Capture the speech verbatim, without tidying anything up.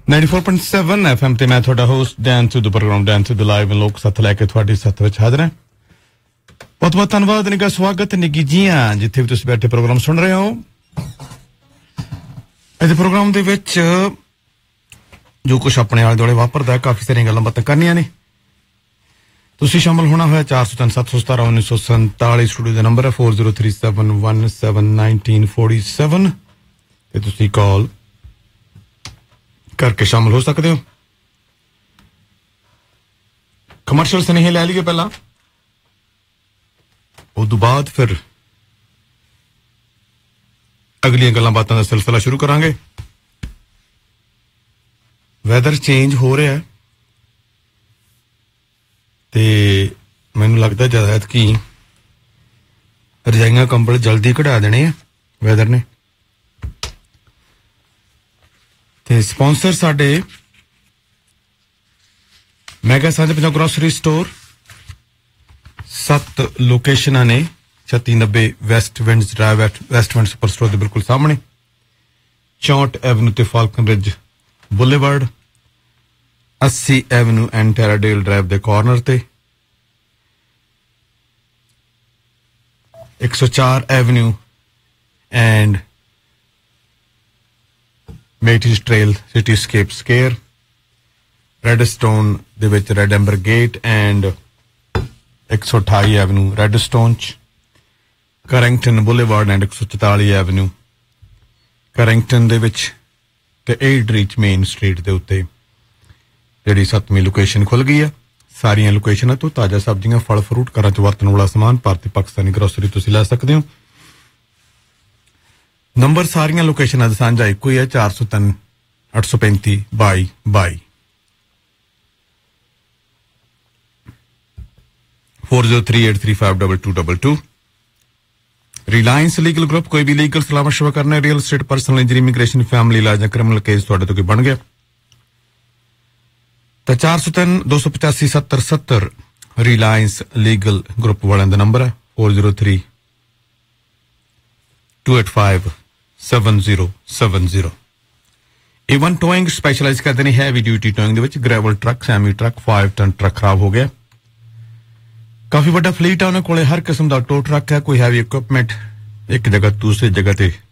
ninety-four point seven F M ਤੇ ਮੈਂ ਤੁਹਾਡਾ host Dan to the programme Dan to the live ਲੋਕ ਸਾਥ ਲੈ ਕੇ ਤੁਹਾਡੇ ਸਾਥ ਵਿੱਚ ਹਾਜ਼ਰ ਹਾਂ। ਬਹੁਤ ਬਹੁਤ ਧੰਨਵਾਦ ਨਿੱਘਾ ਸਵਾਗਤ ਨਿੱਘੀ ਜੀਆਂ ਜਿੱਥੇ ਵੀ ਤੁਸੀਂ ਬੈਠੇ ਪ੍ਰੋਗਰਾਮ ਸੁਣ ਰਹੇ ਹੋ। ਇਸ ਪ੍ਰੋਗਰਾਮ ਦੇ ਵਿੱਚ ਜੋ ਕੁਝ ਆਪਣੇ ਆਲੇ ਦੁਆਲੇ ਵਾਪਰਦਾ ਕਾਫੀ ਸਾਰੀਆਂ ਗੱਲਾਂ ਬਾਤਾਂ ਕਰਨੀਆਂ ਨੇ। ਤੁਸੀਂ ਸ਼ਾਮਲ ਹੋਣਾ ਹੋਇਆ ਚਾਰ ਸੌ ਤਿੰਨ ਸੱਤ ਸੌ ਸਤਾਰਾਂ ਉੱਨੀ ਸੌ ਸੰਤਾਲੀ ਸਟੂਡੀਓ ਦਾ ਨੰਬਰ ਹੈ four zero three seven one seven one nine four seven ਤੇ ਤੁਸੀਂ ਕਾਲ ਕਰਕੇ ਸ਼ਾਮਲ ਹੋ ਸਕਦੇ ਹੋ। ਕਮਰਸ਼ੀਅਲ ਸੁਨੇਹੇ ਲੈ ਲਈਏ ਪਹਿਲਾਂ, ਉਸ ਤੋਂ ਬਾਅਦ ਫਿਰ ਅਗਲੀਆਂ ਗੱਲਾਂ ਬਾਤਾਂ ਦਾ ਸਿਲਸਿਲਾ ਸ਼ੁਰੂ ਕਰਾਂਗੇ। ਵੈਦਰ ਚੇਂਜ ਹੋ ਰਿਹਾ ਤੇ ਮੈਨੂੰ ਲੱਗਦਾ ਜ਼ਿਆਦਾ ਕਿ ਰਜਾਈਆਂ ਕੰਬਲ ਜਲਦੀ ਕਢਾ ਦੇਣੇ ਆ ਵੈਦਰ ਨੇ। ਤੇ ਸਪਾਂਸਰ ਸਾਡੇ ਮੈਗਾ ਸਾਂਝ ਪੰਜਾਬ ਗਰੋਸਰੀ ਸਟੋਰ, ਸੱਤ ਲੋਕੇਸ਼ਨਾਂ ਨੇ ਛੱਤੀ ਨੱਬੇ West winds drive West wind super store ਦੇ ਬਿਲਕੁਲ ਸਾਹਮਣੇ, ਚੌਂਹਠ ਐਵਨਿਊ ਤੇ ਫਾਲਕਨ ਰਿਜ ਬੁਲੇਵਾਰਡ, अस्सी एवेन्यू एंड टेराडेल ड्राइव के कॉर्नर ते, एक सौ चार Avenue and मेटिस trail cityscape square, redstone they which red amber gate and एक सौ अठाई Avenue redstone, Carrington boulevard and एक सौ चौताली एवेन्यू कैरिंगटन दे विच ते एड रीच मेन स्ट्रीट दे उत्ते ਜਿਹੜੀ ਸੱਤਵੀਂ ਲੋਕੇਸ਼ਨ ਖੁੱਲ ਗਈ ਹੈ। ਸਾਰੀਆਂ ਲੋਕੇਸ਼ਨਾਂ ਤੋਂ ਤਾਜ਼ਾ ਸਬਜ਼ੀਆਂ, ਫਲ ਫਰੂਟ, ਘਰਾਂ ਚ ਵਰਤਣ ਵਾਲਾ ਸਮਾਨ, ਭਾਰਤੀ ਪਾਕਿਸਤਾਨੀ ਗਰੋਸਰੀ ਤੁਸੀਂ ਲੈ ਸਕਦੇ ਹੋ। ਨੰਬਰ ਸਾਰੀਆਂ ਲੋਕੇਸ਼ਨਾਂ ਦਾ ਸਾਂਝਾ ਇੱਕੋ ਹੀ ਹੈ, ਚਾਰ ਸੌ ਤਿੰਨ ਅੱਠ ਸੌ ਪੈਂਤੀ ਬਾਈ ਬਾਈ four zero three eight three five two two two two। Reliance legal group, ਕੋਈ ਵੀ ਲੀਗਲ ਸਲਾਹ ਮਸ਼ਵਰਾ ਕਰਨਾ, real estate, personal injury, immigration, family ਲਾ ਜਾਂ ਕ੍ਰਿਮੀਨਲ ਕੇਸ ਤੁਹਾਡੇ ਤੋਂ ਕੋਈ ਬਣ ਗਿਆ ਤਾਂ ਚਾਰ ਸੌ ਤਿੰਨ ਦੋ ਸੌ ਪਚਾਸੀ ਸੱਤਰ ਸੱਤਰ ਰਿਲਾਇੰਸ ਲੀਗਲ ਗਰੁੱਪ ਵਾਲਿਆਂ ਦਾ ਨੰਬਰ ਹੈ four zero three two eight five seven zero seven zero। Even towing specialise ਕਰਦੇ ਨੇ ਹੈਵੀ ਡਿਊਟੀ ਟੋਇੰਗ ਦੇ ਵਿੱਚ। Gravel truck, semi truck, five ton truck ਖਰਾਬ ਹੋ ਗਿਆ, ਕਾਫੀ ਵੱਡਾ ਫਲੀਟ ਹੈ ਉਹਨਾਂ ਕੋਲੇ, ਹਰ ਕਿਸਮ ਦਾ ਟੋ ਟਰੱਕ ਹੈ। ਕੋਈ ਹੈਵੀ ਇਕਵਿਪਮੈਂਟ ਇੱਕ ਜਗ੍ਹਾ ਦੂਸਰੀ ਜਗ੍ਹਾ ਤੇ